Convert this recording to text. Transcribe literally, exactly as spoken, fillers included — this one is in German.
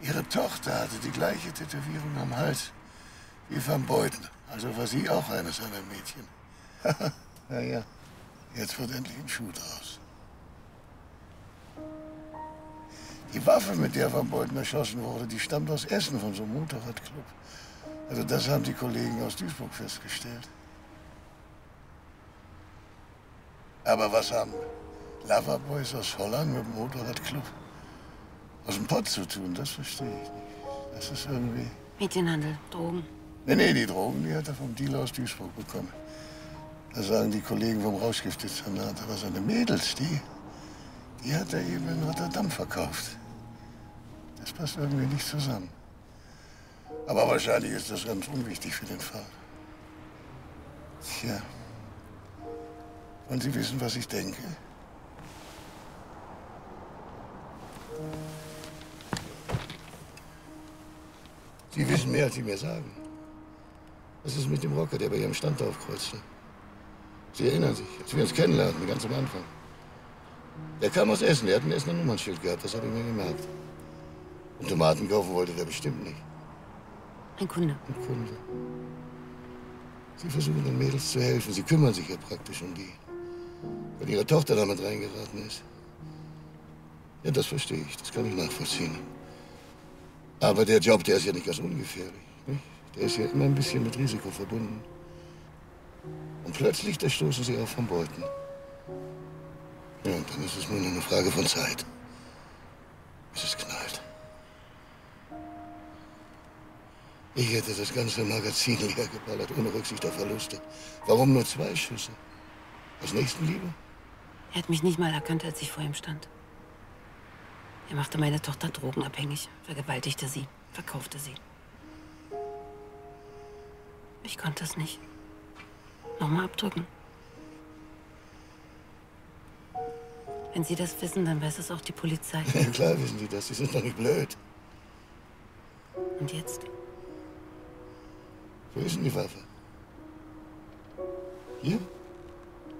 Ihre Tochter hatte die gleiche Tätowierung am Hals wie Van Beuten. Also war sie auch eines seiner Mädchen. Na ja, jetzt wird endlich ein Schuh draus. Die Waffe, mit der Van Beuten erschossen wurde, die stammt aus Essen von so einem Motorradclub. Also das haben die Kollegen aus Duisburg festgestellt. Aber was haben Loverboys aus Holland mit dem Motorradclub aus dem Pott zu tun? Das verstehe ich nicht. Das ist irgendwie... Mädchenhandel, Drogen. Nee, nee, die Drogen, die hat er vom Dealer aus Duisburg bekommen. Das sagen die Kollegen vom Rauschgiftdezernat. Aber seine Mädels, die, die hat er eben in Rotterdam verkauft. Das passt irgendwie nicht zusammen. Aber wahrscheinlich ist das ganz unwichtig für den Fall. Tja. Wollen Sie wissen, was ich denke? Sie wissen mehr, als Sie mir sagen. Was ist mit dem Rocker, der bei Ihrem Stand aufkreuzte? Sie erinnern sich, als wir uns kennenlernten, ganz am Anfang. Der kam aus Essen, der hat ein Essener Nummernschild gehabt, das habe ich mir gemerkt. Und Tomaten kaufen wollte der bestimmt nicht. Ein Kunde. Ein Kunde. Sie versuchen den Mädels zu helfen, Sie kümmern sich ja praktisch um die. Weil Ihre Tochter damit reingeraten ist. Ja, das verstehe ich, das kann ich nachvollziehen. Aber der Job, der ist ja nicht ganz ungefährlich. Nicht? Der ist ja immer ein bisschen mit Risiko verbunden. Und plötzlich, da stoßen Sie auf Van Beuten. Ja, und dann ist es nur noch eine Frage von Zeit, bis es knallt. Ich hätte das ganze Magazin leer geballert, ohne Rücksicht auf Verluste. Warum nur zwei Schüsse? Aus Nächstenliebe? Er hat mich nicht mal erkannt, als ich vor ihm stand. Er machte meine Tochter drogenabhängig, vergewaltigte sie, verkaufte sie. Ich konnte es nicht. Nochmal abdrücken. Wenn Sie das wissen, dann weiß es auch die Polizei. Ja, klar wissen Sie das. Sie sind doch nicht blöd. Und jetzt? Wo ist denn die Waffe? Hier?